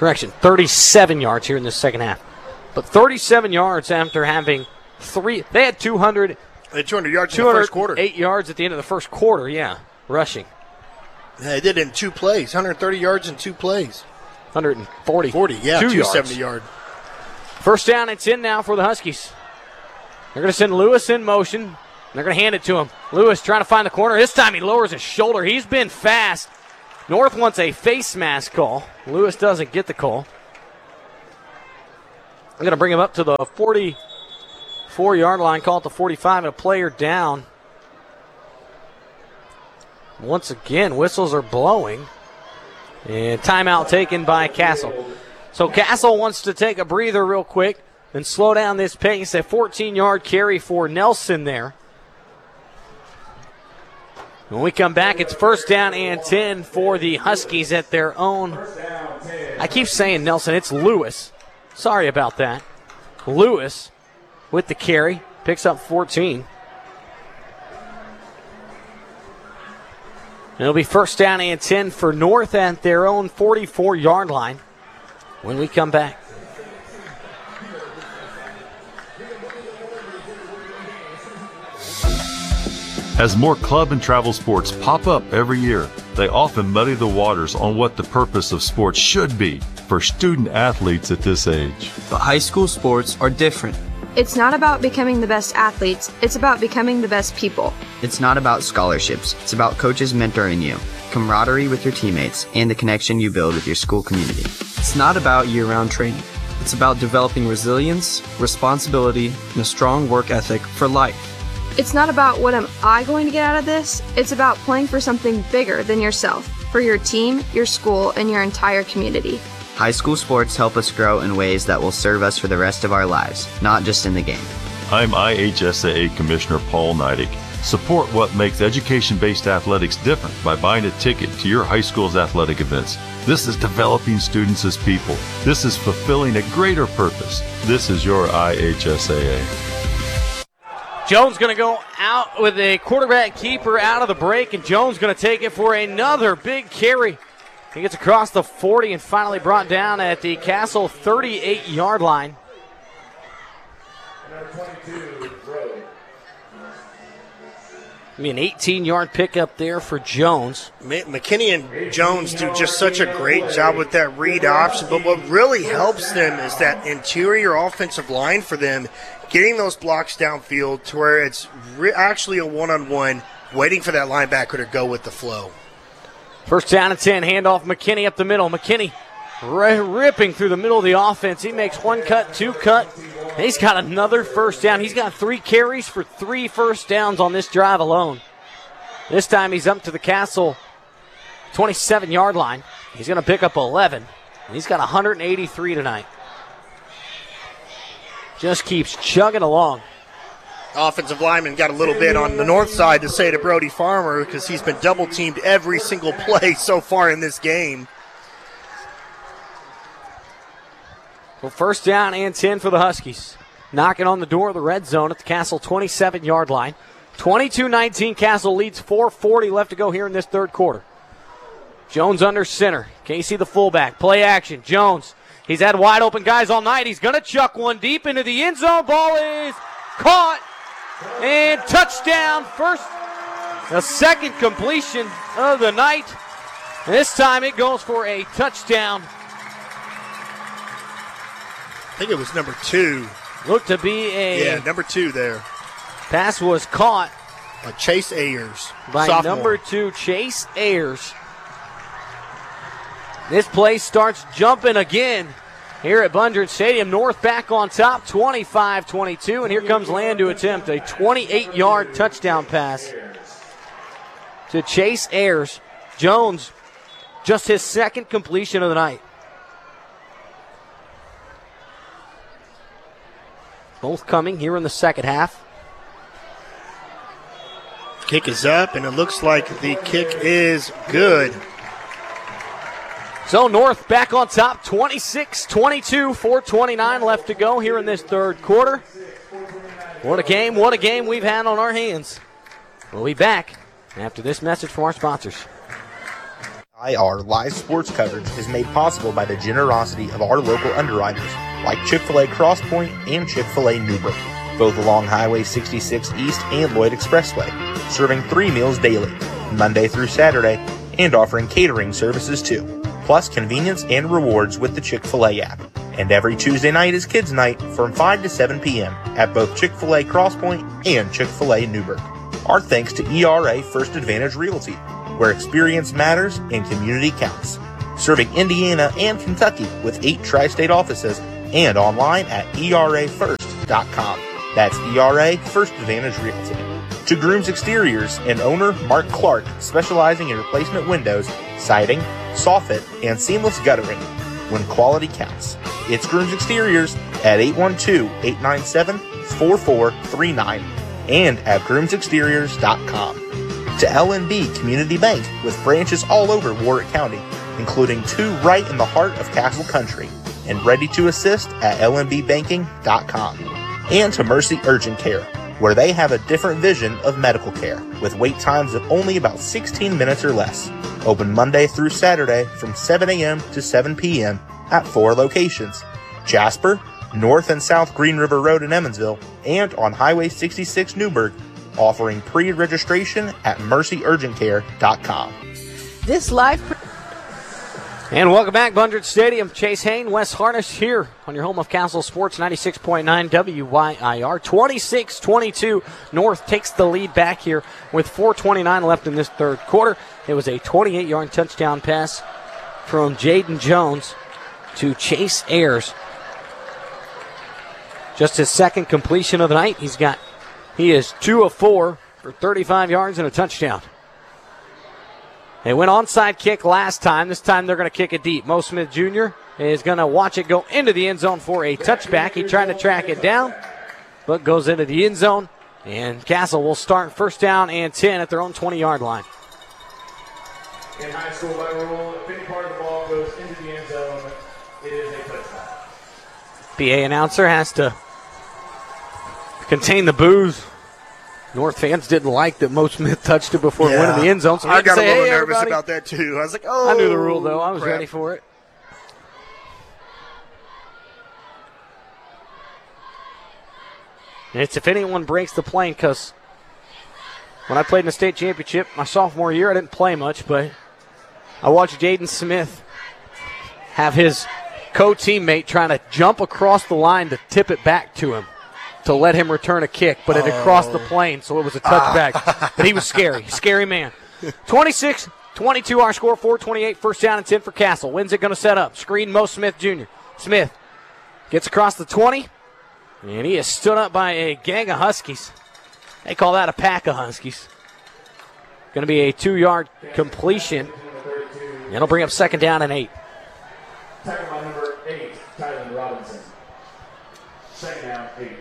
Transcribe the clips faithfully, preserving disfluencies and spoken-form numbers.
Correction, thirty-seven yards here in the second half. But thirty-seven yards after having three. They had two hundred. They had two hundred yards in the first quarter. Eight yards at the end of the first quarter, yeah, rushing. They did it in two plays, one hundred thirty yards in two plays. one hundred forty. forty, yeah, two hundred seventy yard. First down, it's in now for the Huskies. They're going to send Lewis in motion. They're going to hand it to him. Lewis trying to find the corner. This time he lowers his shoulder. He's been fast. North wants a face mask call. Lewis doesn't get the call. I'm going to bring him up to the forty-four-yard line, call it the forty-five, and a player down. Once again, whistles are blowing. And timeout taken by Castle. So Castle wants to take a breather real quick and slow down this pace. A fourteen-yard carry for Nelson there. When we come back, it's first down and ten for the Huskies at their own. I keep saying Nelson, it's Lewis. Sorry about that. Lewis with the carry, picks up fourteen. It'll be first down and ten for North at their own forty-four-yard line when we come back. As more club and travel sports pop up every year, they often muddy the waters on what the purpose of sports should be for student athletes at this age. But high school sports are different. It's not about becoming the best athletes, it's about becoming the best people. It's not about scholarships, it's about coaches mentoring you, camaraderie with your teammates, and the connection you build with your school community. It's not about year-round training. It's about developing resilience, responsibility, and a strong work ethic for life. It's not about what am I going to get out of this, it's about playing for something bigger than yourself, for your team, your school, and your entire community. High school sports help us grow in ways that will serve us for the rest of our lives, not just in the game. I'm I H S A A Commissioner Paul Neidig. Support what makes education-based athletics different by buying a ticket to your high school's athletic events. This is developing students as people. This is fulfilling a greater purpose. This is your I H S A A. Jones going to go out with a quarterback keeper out of the break, and Jones going to take it for another big carry. He gets across the forty and finally brought down at the Castle thirty-eight-yard line. I mean, an eighteen-yard pickup there for Jones. McKinney and Jones do just such a great job with that read option, but what really helps them is that interior offensive line for them, getting those blocks downfield to where it's re- actually a one-on-one, waiting for that linebacker to go with the flow. First down and ten, handoff McKinney up the middle. McKinney r- ripping through the middle of the offense. He makes one cut, two cut. And he's got another first down. He's got three carries for three first downs on this drive alone. This time he's up to the Castle twenty-seven-yard line. He's going to pick up eleven. And he's got one hundred eighty-three tonight. Just keeps chugging along. Offensive lineman got a little bit on the north side to say to Brody Farmer because he's been double-teamed every single play so far in this game. Well, first down and ten for the Huskies. Knocking on the door of the red zone at the Castle twenty-seven-yard line. twenty-two nineteen, Castle leads, four forty left to go here in this third quarter. Jones under center. Casey the fullback. Play action. Jones. He's had wide open guys all night. He's going to chuck one deep into the end zone. Ball is caught. And touchdown. First, a second completion of the night. This time it goes for a touchdown. I think it was number two. Looked to be a... Yeah, number two there. Pass was caught. By Chase Ayers. By sophomore. number two, Chase Ayers. This play starts jumping again here at Bundren Stadium. North back on top, twenty-five twenty-two. And here comes Land to attempt a twenty-eight-yard touchdown pass to Chase Ayers. Jones, just his second completion of the night. Both coming here in the second half. Kick is up, and it looks like the kick is good. So North back on top, twenty-six twenty-two, four twenty-nine left to go here in this third quarter. What a game, what a game we've had on our hands. We'll be back after this message from our sponsors. Our live sports coverage is made possible by the generosity of our local underwriters, like Chick-fil-A Cross Point and Chick-fil-A Newburgh, both along Highway sixty-six East and Lloyd Expressway, serving three meals daily, Monday through Saturday, and offering catering services too, plus convenience and rewards with the Chick-fil-A app. And every Tuesday night is Kids Night from five to seven p.m. at both Chick-fil-A Cross Point and Chick-fil-A Newburgh. Our thanks to E R A First Advantage Realty, where experience matters and community counts. Serving Indiana and Kentucky with eight tri-state offices and online at E R A first dot com. That's E R A First Advantage Realty. To Grooms Exteriors and owner Mark Clark, specializing in replacement windows, siding, soffit, and seamless guttering. When quality counts. It's Grooms Exteriors at eight one two, eight nine seven, four four three nine and at grooms exteriors dot com. To L N B Community Bank with branches all over Warwick County, including two right in the heart of Castle Country, and ready to assist at L N B banking dot com. And to Mercy Urgent Care, where they have a different vision of medical care, with wait times of only about sixteen minutes or less. Open Monday through Saturday from seven a.m. to seven p.m. at four locations: Jasper, North and South Green River Road in Emmonsville, and on Highway sixty-six Newburgh, offering pre-registration at mercy urgent care dot com. This live... And welcome back, Bundred Stadium. Chase Hain, Wes Harnish here on your home of Castle Sports, ninety-six point nine W Y I R. twenty-six twenty-two, North takes the lead back here with four twenty-nine left in this third quarter. It was a twenty-eight-yard touchdown pass from Jaden Jones to Chase Ayers. Just his second completion of the night. He's got, he is two of four for thirty-five yards and a touchdown. They went onside kick last time. This time they're going to kick it deep. Mo Smith Junior is going to watch it go into the end zone for a touchback. He tried to track it down, but goes into the end zone. And Castle will start first down and ten at their own twenty-yard line. In high school by rule, if any part of the ball goes into the end zone, it is a touchdown. P A announcer has to contain the boos. North fans didn't like that Mo Smith touched it before Yeah. it went in the end zone. So I got say, a little hey, nervous everybody. about that, too. I was like, oh. I knew the rule, though. I was crap. ready for it. And it's if anyone breaks the plane, because when I played in the state championship my sophomore year, I didn't play much, but I watched Jaden Smith have his co-teammate trying to jump across the line to tip it back to him to let him return a kick, but it had crossed the plane, so it was a touchback. But he was scary, scary man. twenty-six twenty-two our score, four twenty-eight, first down and ten for Castle. When's it going to set up? Screen Mo Smith Junior Smith gets across the twenty, and he is stood up by a gang of Huskies. They call that a pack of Huskies. Going to be a two-yard completion. It'll bring up second down and eight. Tackle by number eight, Tylen Robinson. Second down, eight.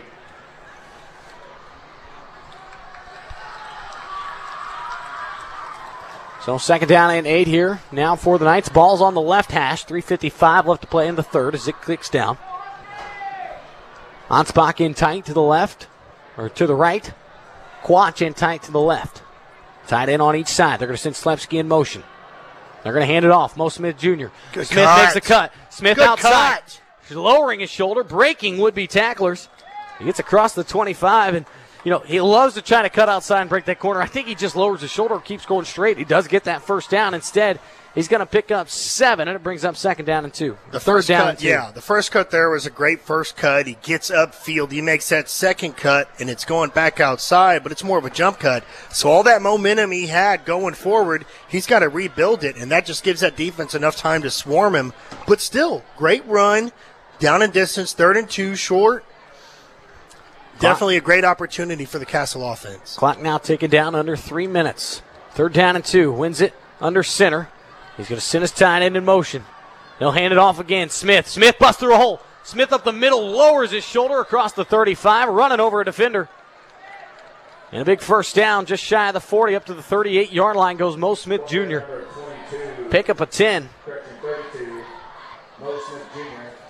So second down and eight here now for the Knights. Ball's on the left hash. three fifty-five left to play in the third as it clicks down. Ansbach in tight to the left, or to the right. Quach in tight to the left. Tight end on each side. They're going to send Slepsky in motion. They're going to hand it off. Mo Smith Junior Good Smith cut. makes the cut. Smith Good outside. cut. He's lowering his shoulder, breaking would-be tacklers. He gets across the twenty-five, and you know, he loves to try to cut outside and break that corner. I think he just lowers his shoulder, keeps going straight. He does get that first down. Instead, he's going to pick up seven, and it brings up second down and two. The third first down cut, and two. yeah, the first cut there was a great first cut. He gets upfield. He makes that second cut, and it's going back outside, but it's more of a jump cut. So all that momentum he had going forward, he's got to rebuild it, and that just gives that defense enough time to swarm him. But still, great run, down in distance, third and two, short. Definitely a great opportunity for the Castle offense. Clock now ticking down under three minutes. Third down and two. Wins it under center. He's going to send his tight end in motion. He'll hand it off again. Smith. Smith busts through a hole. Smith up the middle, lowers his shoulder across the thirty-five, running over a defender. And a big first down, just shy of the forty, up to the thirty-eight-yard line goes Mo Smith Junior Pick up a ten.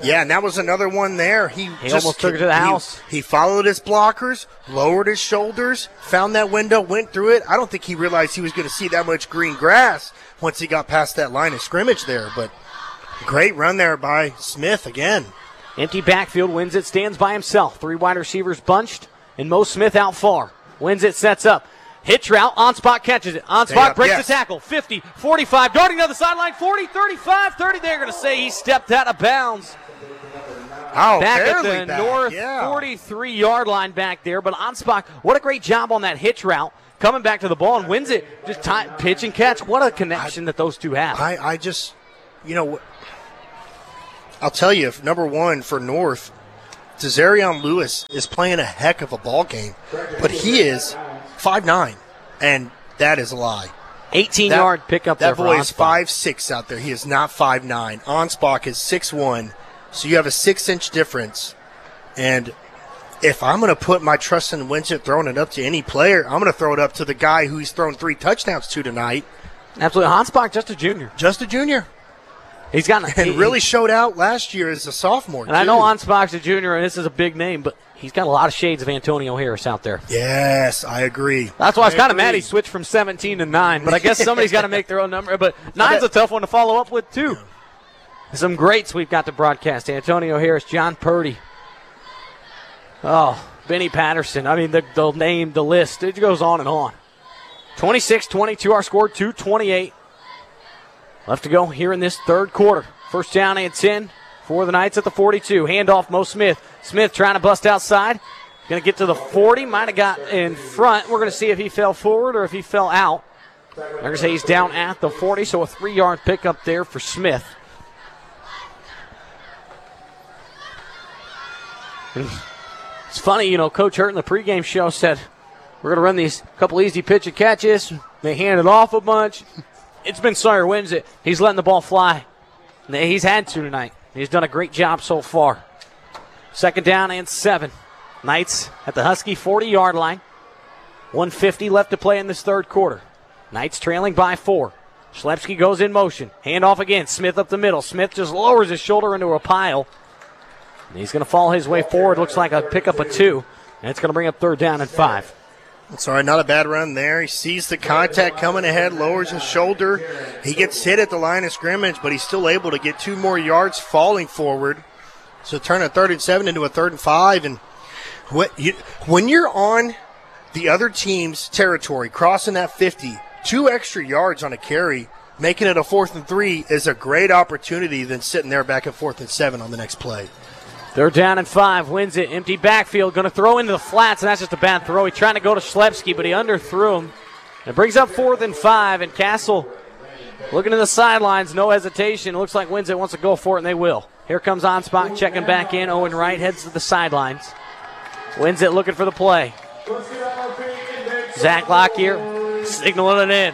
Yeah, and that was another one there. He, He just almost took it to the he- house. He followed his blockers, lowered his shoulders, found that window, went through it. I don't think he realized he was going to see that much green grass once he got past that line of scrimmage there. But great run there by Smith again. Empty backfield, wins it, stands by himself. Three wide receivers bunched, and Mo Smith out far. Wins it, sets up. Hitch route, on spot catches it. On spot Yeah, breaks yes. the tackle. fifty, forty-five, darting down the sideline. forty, thirty-five, thirty. They're going to say he stepped out of bounds. Oh, Back at barely the back. north yeah. forty-three-yard line back there. But Onspach, what a great job on that hitch route. Coming back to the ball and wins it. Just tie, pitch and catch. What a connection that those two have. I, I just, you know, I'll tell you, if number one for North, Desarion Lewis is playing a heck of a ball game, but he is five nine, and that is a lie. eighteen-yard pickup there That for boy is Onspach. five six out there. He is not five nine. Onspach is six one, so you have a six-inch difference. And if I'm going to put my trust in Winsett throwing it up to any player, I'm going to throw it up to the guy who he's thrown three touchdowns to tonight, Absolutely. Onspach, just a junior. just a junior, He's gotten and he- really showed out last year as a sophomore, And I know too. Onspach's a junior, and this is a big name, but he's got a lot of shades of Antonio Harris out there. Yes, I agree. That's why I was kind of agree. mad he switched from seventeen to nine, but I guess somebody's got to make their own number. But nine's a tough one to follow up with, too. Some greats we've got to broadcast. Antonio Harris, John Purdy. Oh, Benny Patterson. I mean, the, the name, the list, it goes on and on. twenty-six twenty-two, our score, two twenty-eight. Left to go here in this third quarter. First down and ten for the Knights at the forty-two. Handoff, Mo Smith. Smith trying to bust outside. Going to get to the forty. Might have got in front. We're going to see if he fell forward or if he fell out. They're going to say he's down at the forty, so a three-yard pickup there for Smith. It's funny, you know, Coach Hurt in the pregame show said, we're going to run these couple easy pitch and catches. They hand it off a bunch. It's been Sawyer wins it. He's letting the ball fly. He's had to tonight. He's done a great job so far. Second down and seven. Knights at the Husky forty-yard line. one fifty left to play in this third quarter. Knights trailing by four. Schlepski goes in motion. Hand off again. Smith up the middle. Smith just lowers his shoulder into a pile. And he's going to fall his way forward. Looks like a pickup of two. And it's going to bring up third down and five. It's all right, not a bad run there. He sees the contact coming ahead, lowers his shoulder. He gets hit at the line of scrimmage, but he's still able to get two more yards falling forward. So turn a third and seven into a third and five. And what you, when you're on the other team's territory, crossing that fifty, two extra yards on a carry, making it a fourth and three is a great opportunity than sitting there back at fourth and seven on the next play. Third down and five, wins it. Empty backfield, going to throw into the flats, and that's just a bad throw. He's trying to go to Schlepski, but he underthrew him. It brings up fourth and five, and Castle looking to the sidelines, no hesitation. Looks like Winsett wants to go for it, and they will. Here comes Onspach checking back in. Owen Wright heads to the sidelines. Winsett looking for the play. Zach Lockyer signaling it in.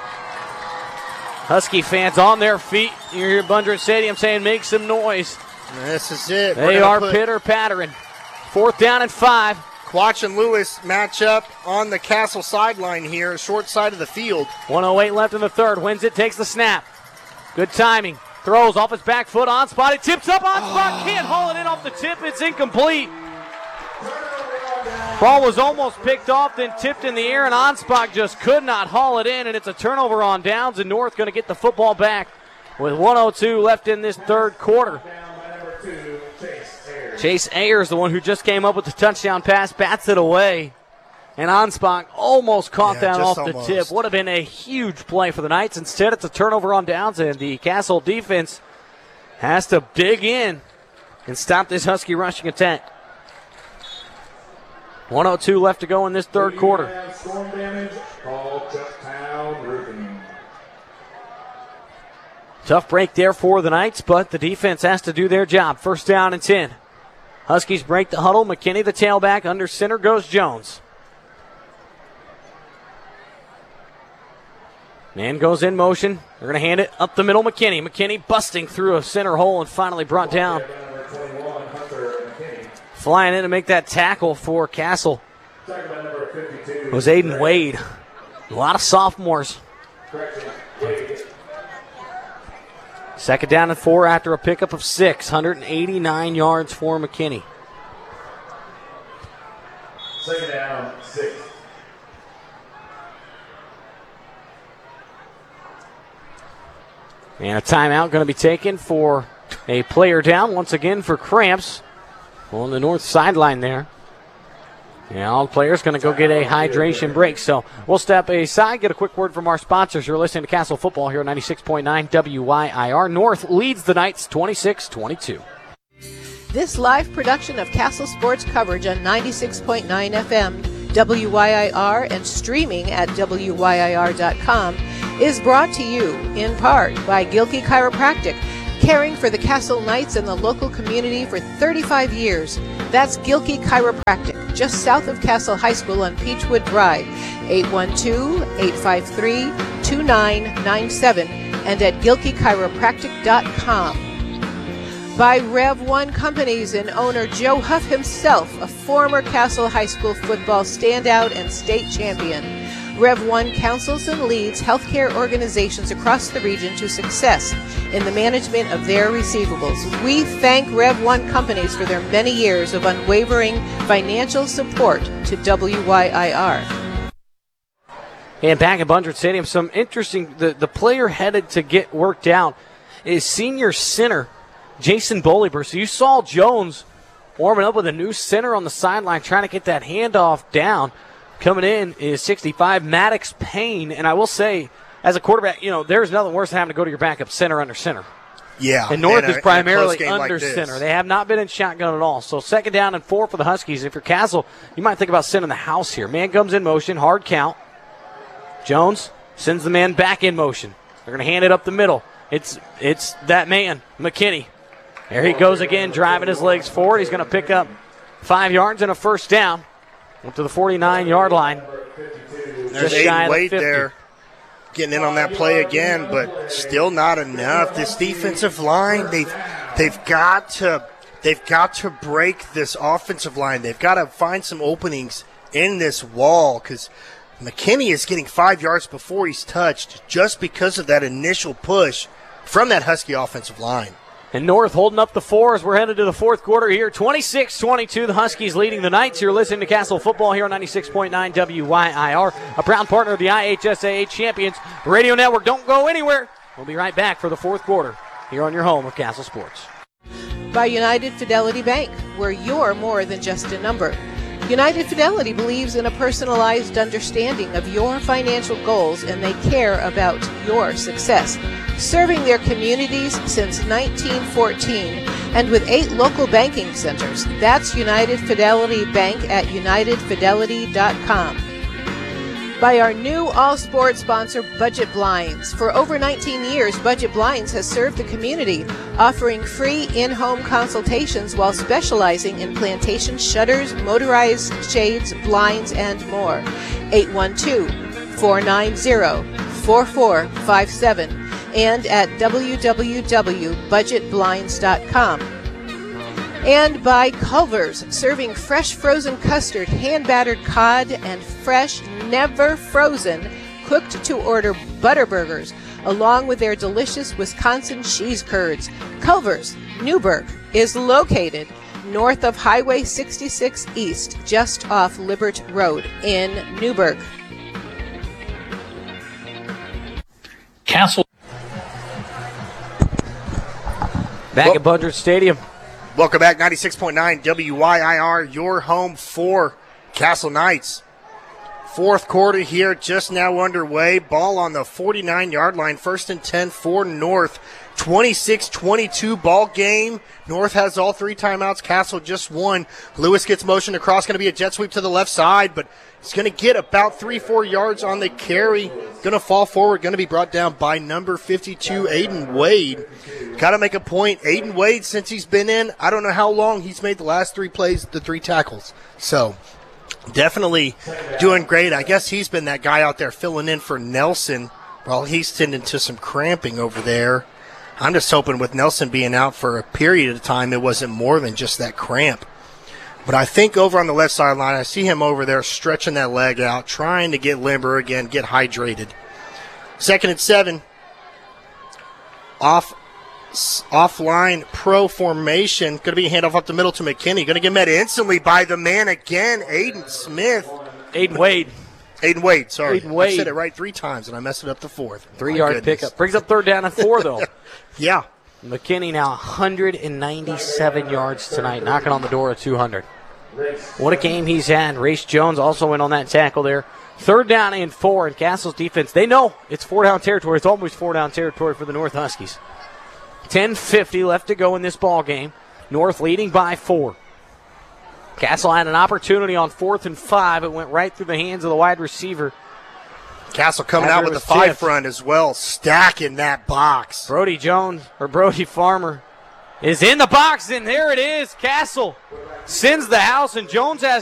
Husky fans on their feet. You hear Bundren Stadium saying, make some noise. This is it. We're They gonna are put pitter-pattering. Fourth down and five. Quach and Lewis match up on the Castle sideline here, short side of the field. one oh eight left in the third. Wins it, takes the snap. Good timing. Throws off his back foot. On spot. It tips up on spot. Can't haul it in off the tip. It's incomplete. Ball was almost picked off, then tipped in the air, and Onspach just could not haul it in, and it's a turnover on downs, and North going to get the football back with one oh two left in this third quarter. Chase Ayers, the one who just came up with the touchdown pass, bats it away. And Onspach almost caught Yeah, that just off the almost. tip. Would have been a huge play for the Knights. Instead, it's a turnover on downs, and the Castle defense has to dig in and stop this Husky rushing attack. one oh two left to go in this third quarter. Storm damage, call Chucktown Roofing. Tough break there for the Knights, but the defense has to do their job. First down and ten. Huskies break the huddle. McKinney, the tailback. Under center goes Jones. Man goes in motion. They're going to hand it up the middle. McKinney. McKinney busting through a center hole and finally brought down. Flying in to make that tackle for Castle was Aiden Wade. A lot of sophomores. Second down and four after a pickup of six. one hundred eighty-nine yards for McKinney. Second down, six. And a timeout going to be taken for a player down once again for cramps on the north sideline there. And all the players going to go get a hydration break. So we'll step aside, get a quick word from our sponsors. You're listening to Castle Football here on ninety-six point nine W Y I R. North leads the Knights twenty-six twenty-two. This live production of Castle Sports coverage on ninety-six point nine F M, W Y I R, and streaming at W Y I R dot com is brought to you in part by Gilkey Chiropractic, caring for the Castle Knights and the local community for thirty-five years. That's Gilkey Chiropractic, just south of Castle High School on Peachwood Drive, eight one two, eight five three, two nine nine seven, and at Gilkey Chiropractic dot com. By Rev one Companies and owner Joe Huff himself, a former Castle High School football standout and state champion. Rev one counsels and leads healthcare organizations across the region to success in the management of their receivables. We thank Rev one Companies for their many years of unwavering financial support to W Y I R. And back at Bundred Stadium, some interesting, the, the player headed to get worked out is senior center Jason Boliber. So you saw Jones warming up with a new center on the sideline trying to get that handoff down. Coming in is sixty-five, Maddox Payne. And I will say, as a quarterback, you know, there's nothing worse than having to go to your backup center under center. Yeah. And North and a, is primarily under like center. They have not been in shotgun at all. So second down and four for the Huskies. If you're Castle, you might think about sending the house here. Man comes in motion, hard count. Jones sends the man back in motion. They're going to hand it up the middle. It's it's that man, McKinney. There he goes again, driving his legs forward. He's going to pick up five yards and a first down. Up to the forty-nine-yard line. There's Aiden Wade there getting in on that play again, but still not enough. This defensive line, they've they've got to they've got to break this offensive line. They've got to find some openings in this wall because McKinney is getting five yards before he's touched just because of that initial push from that Husky offensive line. And North holding up the four as we're headed to the fourth quarter here. twenty-six twenty-two, the Huskies leading the Knights. You're listening to Castle Football here on ninety-six point nine W Y I R, a proud partner of the I H S A A Champions Radio Network. Don't go anywhere. We'll be right back for the fourth quarter here on your home of Castle Sports. By United Fidelity Bank, where you're more than just a number. United Fidelity believes in a personalized understanding of your financial goals, and they care about your success. Serving their communities since nineteen fourteen, and with eight local banking centers. That's United Fidelity Bank at united fidelity dot com. By our new all-sport sponsor, Budget Blinds. For over nineteen years, Budget Blinds has served the community, offering free in-home consultations while specializing in plantation shutters, motorized shades, blinds, and more. eight one two, four nine zero, four four five seven and at w w w dot budget blinds dot com. And by Culver's, serving fresh frozen custard, hand-battered cod, and fresh, never frozen, cooked-to-order Butterburgers, along with their delicious Wisconsin cheese curds. Culver's, Newburgh, is located north of Highway sixty-six East, just off Libert Road in Newburgh. Castle. Back at Bundred Stadium. Welcome back, ninety-six point nine W Y I R, your home for Castle Knights. Fourth quarter here, just now underway. Ball on the forty-nine-yard line, first and ten for North. twenty-six twenty-two ball game. North has all three timeouts. Castle just one. Lewis gets motion across, going to be a jet sweep to the left side, but it's going to get about three, four yards on the carry. Going to fall forward, going to be brought down by number fifty-two, Aiden Wade. Got to make a point. Aiden Wade, since he's been in, I don't know how long he's made the last three plays, the three tackles. So definitely doing great. I guess he's been that guy out there filling in for Nelson while he's tending to some cramping over there. I'm just hoping with Nelson being out for a period of time, it wasn't more than just that cramp. But I think over on the left sideline, I see him over there stretching that leg out, trying to get limber again, get hydrated. Second and seven. Off s- offline pro formation. Going to be a handoff up the middle to McKinney. Going to get met instantly by the man again, Aiden Smith. Aiden Wade. Aiden Wade, sorry. Aiden Wade. I said it right three times, and I messed it up the fourth. Three-yard pickup. Brings up third down and four, though. Yeah. McKinney now one hundred ninety-seven yards tonight, knocking on the door of two hundred. What a game he's had. Race Jones also in on that tackle there. Third down and four, and Castle's defense, they know it's four-down territory. It's almost four-down territory for the North Huskies. ten fifty left to go in this ball game. North leading by four. Castle had an opportunity on fourth and five. It went right through the hands of the wide receiver. Castle coming After out it with the was five tipped. front as well, stacking that box. Brody Jones, or Brody Farmer, is in the box, and there it is. Castle sends the house, and Jones has